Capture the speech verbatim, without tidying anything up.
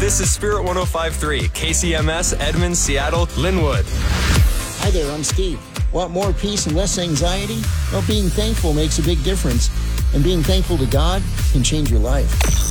This is Spirit one oh five point three, K C M S, Edmonds, Seattle, Linwood. Hi there, I'm Steve. Want more peace and less anxiety? Well, being thankful makes a big difference. And being thankful to God can change your life.